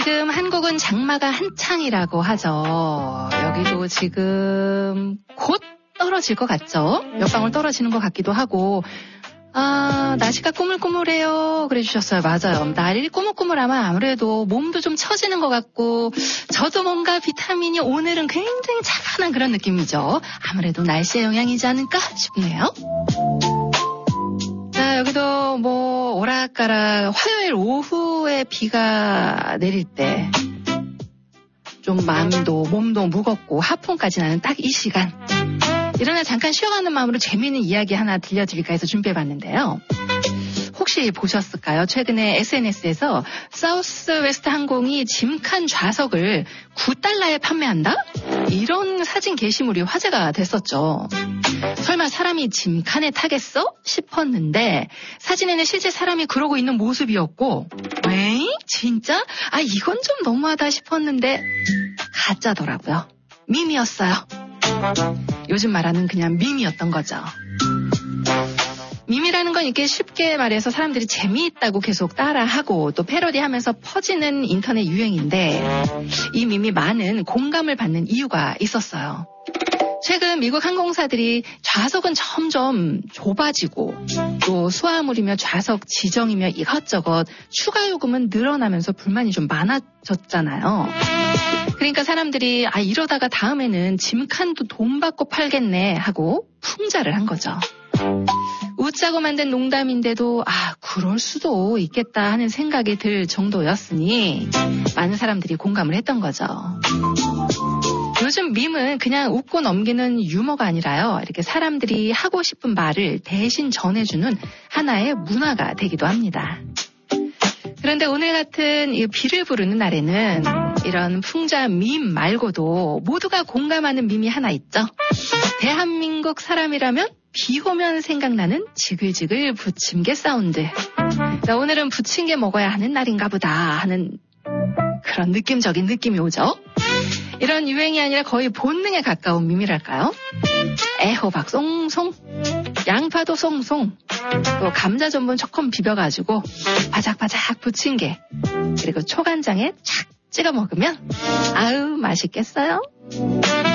지금 한국은 장마가 한창이라고 하죠. 여기도 지금 곧 떨어질 것 같죠? 몇 방울 떨어지는 것 같기도 하고. 날씨가 꾸물꾸물해요. 그래 주셨어요. 맞아요. 날이 꾸물꾸물하면 아무래도 몸도 좀 처지는 것 같고, 저도 뭔가 비타민이 오늘은 굉장히 차분한 그런 느낌이죠. 아무래도 날씨의 영향이지 않을까 싶네요. 자, 여기도 뭐 오락가락 화요일 오후에 비가 내릴 때 좀 마음도 몸도 무겁고 하품까지 나는 딱 이 시간, 이러나 잠깐 쉬어가는 마음으로 재미있는 이야기 하나 들려드릴까 해서 준비해봤는데요. 혹시 보셨을까요? 최근에 SNS에서 사우스웨스트 항공이 짐칸 좌석을 $9에 판매한다? 이런 사진 게시물이 화제가 됐었죠. 설마 사람이 짐칸에 타겠어? 싶었는데 사진에는 실제 사람이 그러고 있는 모습이었고, 에이? 진짜? 이건 좀 너무하다 싶었는데 가짜더라고요. 밈이었어요. 요즘 말하는 그냥 밈이었던 거죠. 밈이라는 건 이렇게 쉽게 말해서 사람들이 재미있다고 계속 따라하고 또 패러디하면서 퍼지는 인터넷 유행인데, 이 밈이 많은 공감을 받는 이유가 있었어요. 최근 미국 항공사들이 좌석은 점점 좁아지고 또 수화물이며 좌석 지정이며 이것저것 추가 요금은 늘어나면서 불만이 좀 많아졌잖아요. 그러니까 사람들이 이러다가 다음에는 짐칸도 돈 받고 팔겠네 하고 풍자를 한 거죠. 웃자고 만든 농담인데도 그럴 수도 있겠다 하는 생각이 들 정도였으니 많은 사람들이 공감을 했던 거죠. 요즘 밈은 그냥 웃고 넘기는 유머가 아니라요, 이렇게 사람들이 하고 싶은 말을 대신 전해주는 하나의 문화가 되기도 합니다. 그런데 오늘 같은 이 비를 부르는 날에는 이런 풍자 밈 말고도 모두가 공감하는 밈이 하나 있죠. 대한민국 사람이라면 비 오면 생각나는 지글지글 부침개 사운드. 자, 오늘은 부침개 먹어야 하는 날인가 보다 하는 그런 느낌적인 느낌이 오죠. 이런 유행이 아니라 거의 본능에 가까운 밈이랄까요? 애호박 송송, 양파도 송송, 또 감자 전분 조금 비벼가지고 바삭바삭 부침개, 그리고 초간장에 착 찍어 먹으면 아우 맛있겠어요?